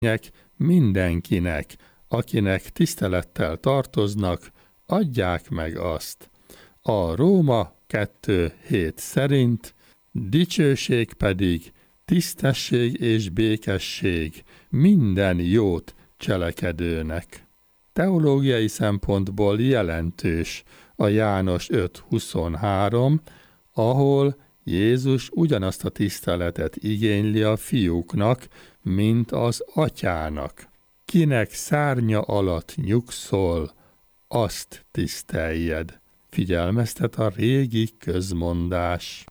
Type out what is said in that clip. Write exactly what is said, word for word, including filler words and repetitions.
mindenkinek, akinek tisztelettel tartoznak, adják meg azt. A Róma kettő hét szerint dicsőség pedig tisztesség és békesség minden jót cselekedőnek. Teológiai szempontból jelentős a János öt huszonhárom, ahol Jézus ugyanazt a tiszteletet igényli a fiúknak, mint az atyának. Kinek szárnya alatt nyugszol, azt tiszteljed. Figyelmeztet a régi közmondás.